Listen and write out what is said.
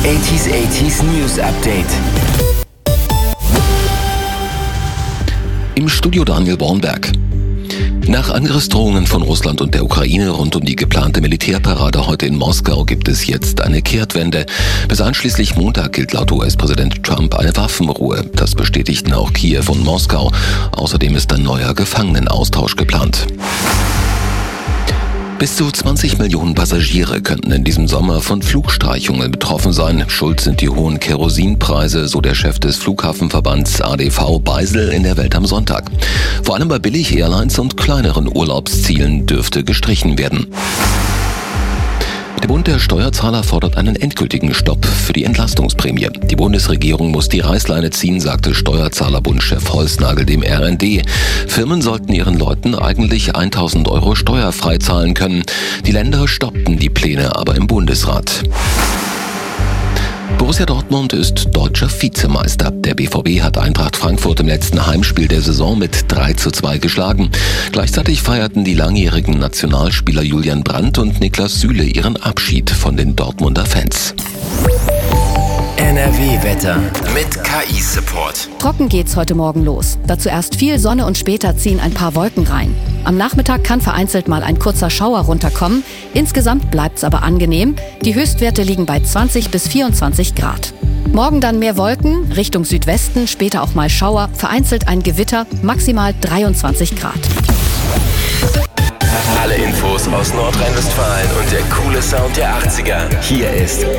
80s News Update. Im Studio Daniel Bornberg. Nach Angriffsdrohungen von Russland und der Ukraine rund um die geplante Militärparade heute in Moskau gibt es jetzt eine Kehrtwende. Bis einschließlich Montag gilt laut US-Präsident Trump eine Waffenruhe. Das bestätigten auch Kiew und Moskau. Außerdem ist ein neuer Gefangenenaustausch geplant. Bis zu 20 Millionen Passagiere könnten in diesem Sommer von Flugstreichungen betroffen sein. Schuld sind die hohen Kerosinpreise, so der Chef des Flughafenverbands ADV Beisel in der Welt am Sonntag. Vor allem bei Billig-Airlines und kleineren Urlaubszielen dürfte gestrichen werden. Der Bund der Steuerzahler fordert einen endgültigen Stopp für die Entlastungsprämie. Die Bundesregierung muss die Reißleine ziehen, sagte Steuerzahlerbundchef Holznagel dem RND. Firmen sollten ihren Leuten eigentlich 1.000 € steuerfrei zahlen können. Die Länder stoppten die Pläne aber im Bundesrat. Borussia Dortmund ist deutscher Vizemeister. Der BVB hat Eintracht Frankfurt im letzten Heimspiel der Saison mit 3:2 geschlagen. Gleichzeitig feierten die langjährigen Nationalspieler Julian Brandt und Niklas Süle ihren Abschied von den Dortmunder Fans. NRW-Wetter mit KI-Support. Trocken geht's heute Morgen los. Dazu erst viel Sonne und später ziehen ein paar Wolken rein. Am Nachmittag kann vereinzelt mal ein kurzer Schauer runterkommen. Insgesamt bleibt's aber angenehm. Die Höchstwerte liegen bei 20 bis 24 Grad. Morgen dann mehr Wolken, Richtung Südwesten, später auch mal Schauer, vereinzelt ein Gewitter, maximal 23 Grad. Alle Infos aus Nordrhein-Westfalen und der coole Sound der 80er. Hier ist